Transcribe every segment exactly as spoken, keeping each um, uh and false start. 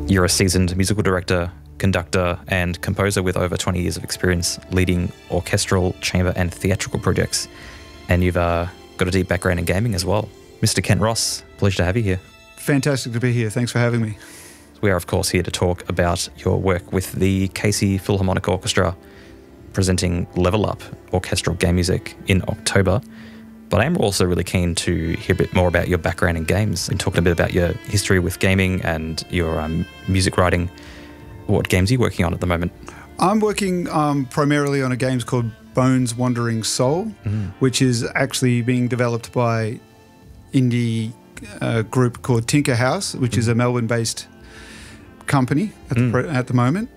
You're a seasoned musical director, conductor and composer with over twenty years of experience leading orchestral, chamber and theatrical projects. And you've uh, got a deep background in gaming as well. Mister Kent Ross, pleasure to have you here. Fantastic to be here. Thanks for having me. We are, of course, here to talk about your work with the Casey Philharmonic Orchestra, presenting Level Up orchestral game music in October. But I am also really keen to hear a bit more about your background in games and talking a bit about your history with gaming and your um, music writing. What games are you working on at the moment? I'm working um, primarily on a game called Bones Wandering Soul, mm-hmm. which is actually being developed by indie uh, group called Tinker House, which mm-hmm. is a Melbourne-based company at, mm. the, at the moment.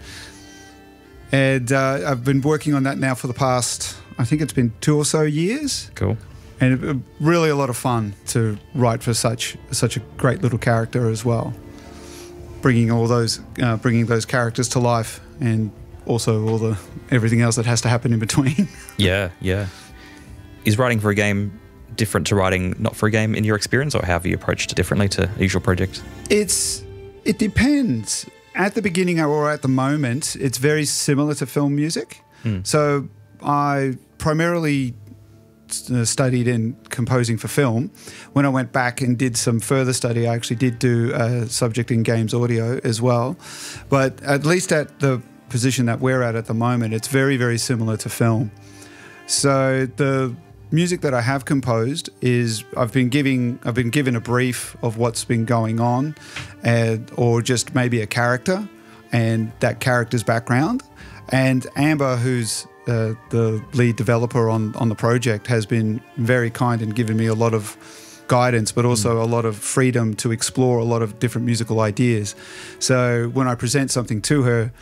And uh, I've been working on that now for the past, I think it's been two or so years. Cool. And it, really a lot of fun to write for such such a great little character as well. Bringing all those, uh, bringing those characters to life, and also all the everything else that has to happen in between. Yeah, yeah. Is writing for a game different to writing not for a game in your experience, or how have you approached it differently to a usual project? It's it depends. At the beginning or at the moment, it's very similar to film music. Mm. So I primarily studied in composing for film. When I went back and did some further study, I actually did do a subject in games audio as well. But at least at the position that we're at at the moment, it's very, very similar to film. So the music that I have composed is I've been giving I've been given a brief of what's been going on, and, or just maybe a character and that character's background. And Amber, who's Uh, the lead developer on, on the project, has been very kind and given me a lot of guidance, but also mm. a lot of freedom to explore a lot of different musical ideas. So when I present something to her,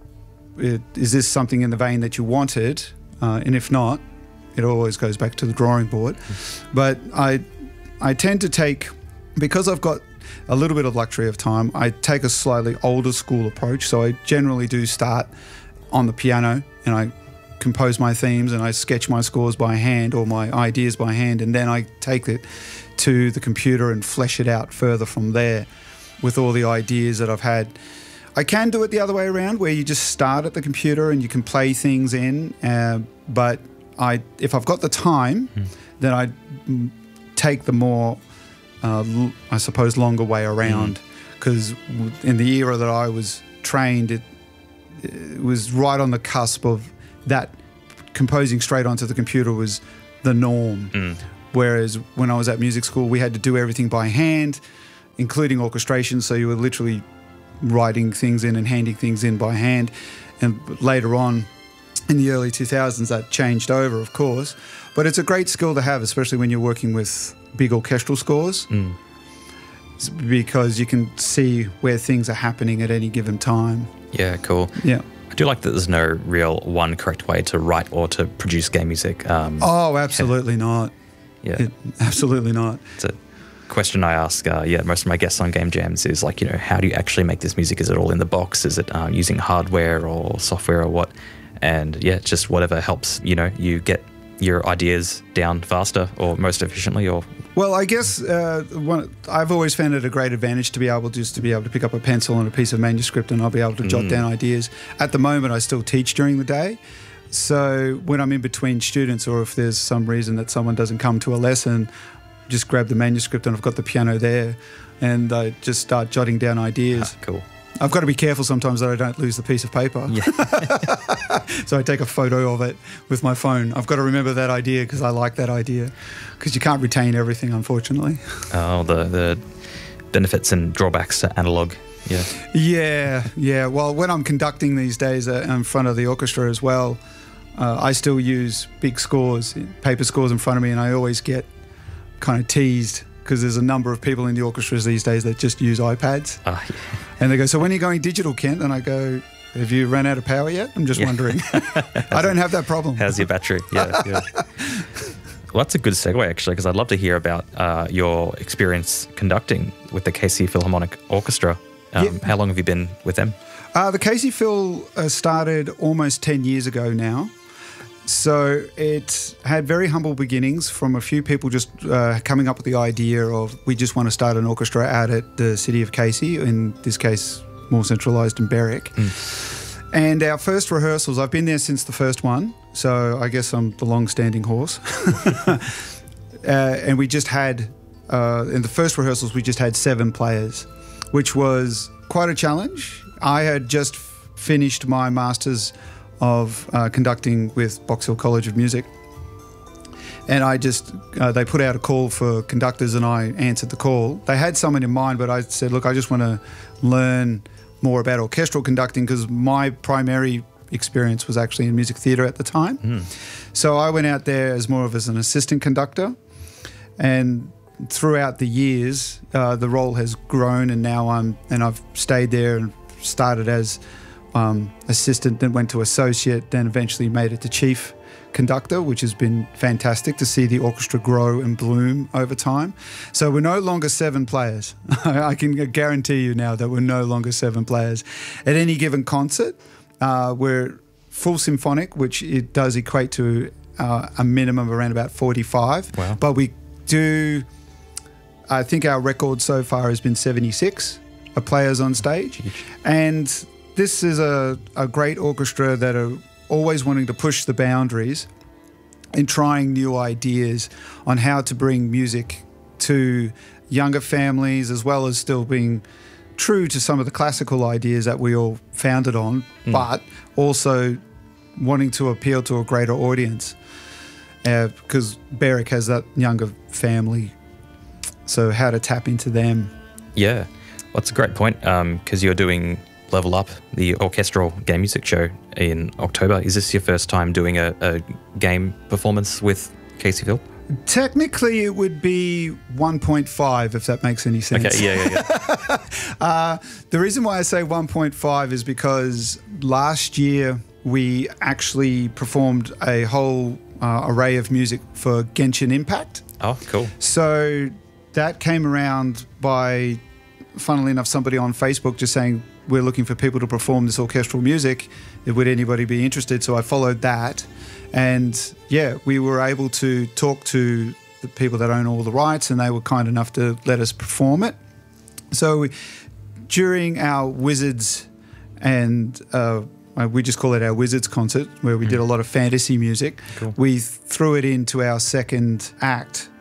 it, is this something in the vein that you wanted? Uh, and if not, it always goes back to the drawing board. Mm. But I, I tend to take, because I've got a little bit of luxury of time, I take a slightly older school approach. So I generally do start on the piano and I compose my themes and I sketch my scores by hand or my ideas by hand, and then I take it to the computer and flesh it out further from there with all the ideas that I've had. I can do it the other way around, where you just start at the computer and you can play things in, uh, but I, if I've got the time, mm. then I take the more, uh, I suppose, longer way around, because mm. in the era that I was trained, it, it was right on the cusp of that composing straight onto the computer was the norm. Mm. Whereas when I was at music school, we had to do everything by hand, including orchestration. So you were literally writing things in and handing things in by hand. And later on, in the early two thousands, that changed over, of course. But it's a great skill to have, especially when you're working with big orchestral scores, mm. because you can see where things are happening at any given time. Yeah, cool. Yeah. I do like that there's no real one correct way to write or to produce game music. Um, oh, absolutely yeah. not. Yeah. It, absolutely not. It's a question I ask, uh, yeah, most of my guests on Game Jams is like, you know, how do you actually make this music? Is it all in the box? Is it uh, using hardware or software or what? And yeah, just whatever helps, you know, you get your ideas down faster or most efficiently, or... Well, I guess uh, one, I've always found it a great advantage to be able just to be able to pick up a pencil and a piece of manuscript, and I'll be able to mm. jot down ideas. At the moment, I still teach during the day. So when I'm in between students, or if there's some reason that someone doesn't come to a lesson, just grab the manuscript and I've got the piano there, and I just start jotting down ideas. Ah, cool. I've got to be careful sometimes that I don't lose the piece of paper. Yeah. So I take a photo of it with my phone. I've got to remember that idea because I like that idea, because you can't retain everything, unfortunately. Oh, the, the benefits and drawbacks to analogue. Yeah. Yeah, yeah. Well, when I'm conducting these days uh, in front of the orchestra as well, uh, I still use big scores, paper scores in front of me, and I always get kind of teased because there's a number of people in the orchestras these days that just use iPads. Uh, yeah. And they go, so when are you going digital, Kent? And I go, have you run out of power yet? I'm just yeah. wondering. I don't have that problem. How's your battery? Yeah, yeah. Well, that's a good segue, actually, because I'd love to hear about uh, your experience conducting with the Casey Philharmonic Orchestra. Um, yeah. How long have you been with them? Uh, the Casey Phil uh, started almost ten years ago now. So it had very humble beginnings from a few people just uh, coming up with the idea of, we just want to start an orchestra out at the city of Casey, in this case more centralised in Berwick. Mm. And our first rehearsals, I've been there since the first one, so I guess I'm the long-standing horse. uh, and we just had, uh, in the first rehearsals, we just had seven players, which was quite a challenge. I had just f- finished my Masters of uh, Conducting with Box Hill College of Music. And I just, uh, they put out a call for conductors and I answered the call. They had someone in mind, but I said, look, I just want to learn more about orchestral conducting because my primary experience was actually in music theatre at the time. Mm. So I went out there as more of as an assistant conductor, and throughout the years uh, the role has grown, and now I'm and I've stayed there and started as um, assistant, then went to associate, then eventually made it to chief conductor, which has been fantastic to see the orchestra grow and bloom over time. So we're no longer seven players. I can guarantee you now that we're no longer seven players. At any given concert, uh, we're full symphonic, which it does equate to uh, a minimum of around about forty-five. Wow. But we do, I think our record so far has been seventy-six players on stage. Huge. And this is a, a great orchestra that are always wanting to push the boundaries and trying new ideas on how to bring music to younger families, as well as still being true to some of the classical ideas that we all founded on, mm. but also wanting to appeal to a greater audience, uh, because Berwick has that younger family. So how to tap into them. Yeah, well, that's a great point, because um, you're doing Level Up, the orchestral game music show, in October. Is this your first time doing a, a game performance with Casey Phil? Technically, it would be one point five, if that makes any sense. Okay, yeah, yeah, yeah. uh, the reason why I say one point five is because last year we actually performed a whole uh, array of music for Genshin Impact. Oh, cool. So that came around by, funnily enough, somebody on Facebook just saying, we're looking for people to perform this orchestral music. Would anybody be interested? So I followed that. And yeah, we were able to talk to the people that own all the rights, and they were kind enough to let us perform it. So we, during our Wizards, and uh, we just call it our Wizards concert, where we mm. did a lot of fantasy music, cool. we threw it into our second act.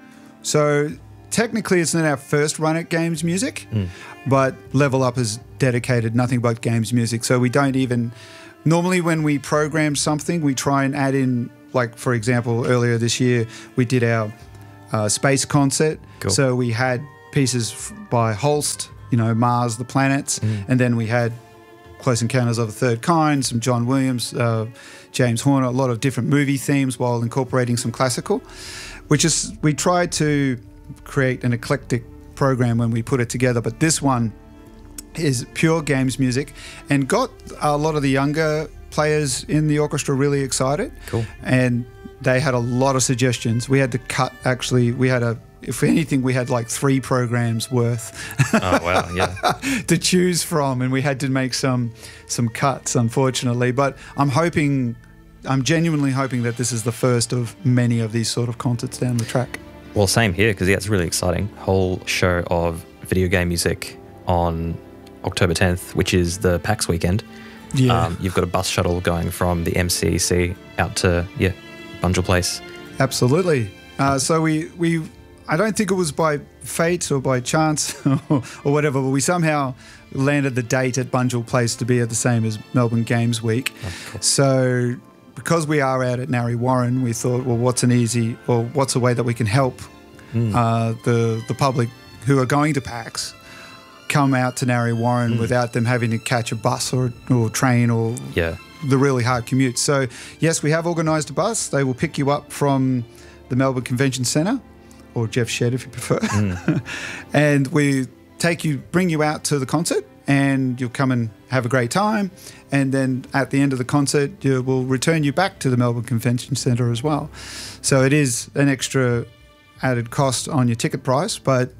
So technically it's not our first run at games music, mm. but Level Up is dedicated nothing but games music. So we don't even, normally when we program something, we try and add in, like for example, earlier this year, we did our uh, space concert. Cool. So we had pieces f- by Holst, you know, Mars, the planets, mm. and then we had Close Encounters of the Third Kind, some John Williams, uh, James Horner, a lot of different movie themes while incorporating some classical, which is, we tried to create an eclectic program when we put it together, but this one is pure games music and got a lot of the younger players in the orchestra really excited. Cool. And they had a lot of suggestions. We had to cut, actually, we had a, if anything, we had like three programs worth oh, wow, yeah. to choose from, and we had to make some some cuts, unfortunately. But I'm hoping, I'm genuinely hoping that this is the first of many of these sort of concerts down the track. Well, same here, because yeah, it's really exciting. Whole show of video game music on October tenth, which is the PAX weekend. Yeah. Um, you've got a bus shuttle going from the M C E C out to, yeah, Bunjil Place. Absolutely. Uh, so we, we, I don't think it was by fate or by chance or, or whatever, but we somehow landed the date at Bunjil Place to be at the same as Melbourne Games Week. Oh, cool. So because we are out at Narre Warren, we thought, well, what's an easy, or what's a way that we can help mm. uh, the the public who are going to PAX come out to Narre Warren mm. without them having to catch a bus or or train or yeah. the really hard commute. So yes, we have organised a bus. They will pick you up from the Melbourne Convention Centre, or Jeff Shed if you prefer, mm. and we take you, bring you out to the concert, and you'll come and have a great time. And then at the end of the concert, you will return you back to the Melbourne Convention Centre as well. So it is an extra added cost on your ticket price, but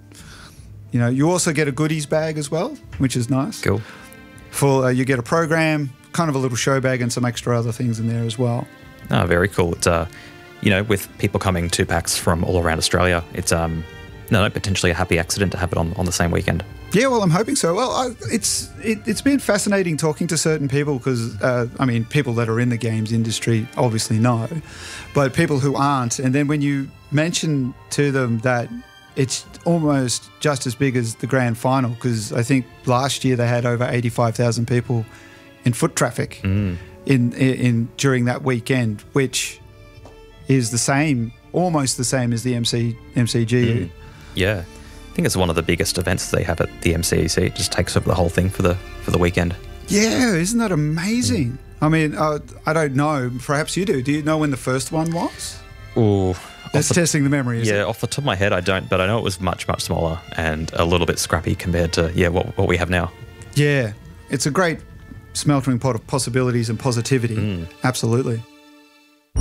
you know, you also get a goodies bag as well, which is nice. Cool. For uh, you get a program, kind of a little show bag, and some extra other things in there as well. Oh, very cool. It's uh, you know, with people coming to PAX from all around Australia, it's um, no, no, potentially a happy accident to have it on, on the same weekend. Yeah, well, I'm hoping so. Well, I, it's it, it's been fascinating talking to certain people because, uh, I mean, people that are in the games industry obviously know, but people who aren't. And then when you mention to them that it's almost just as big as the grand final, because I think last year they had over eighty-five thousand people in foot traffic mm. in, in in during that weekend, which is the same, almost the same as the M C M C G U. Mm. Yeah. I think it's one of the biggest events they have at the M C E C. It just takes over the whole thing for the for the weekend. Yeah, isn't that amazing? Mm. I mean, uh, I don't know. Perhaps you do. Do you know when the first one was? Oh, that's testing the memory. Yeah, it? off the top of my head, I don't, but I know it was much much smaller and a little bit scrappy compared to yeah what what we have now. Yeah, it's a great smeltering pot of possibilities and positivity. Mm. Absolutely.